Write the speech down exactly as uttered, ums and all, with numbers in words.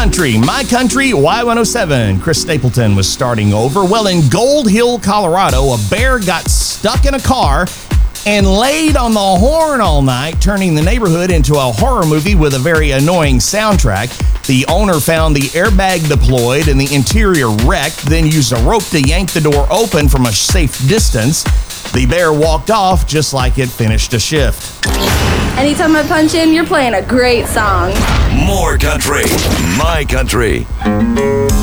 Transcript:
country, my country, Y one oh seven. Chris Stapleton was starting over. Well, in Gold Hill, Colorado, a bear got stuck in a car and laid on the horn all night, turning the neighborhood into a horror movie with a very annoying soundtrack. The owner found the airbag deployed and the interior wrecked, then used a rope to yank the door open from a safe distance. The bear walked off just like it finished a shift. Anytime I punch in, you're playing a great song. More country, my country.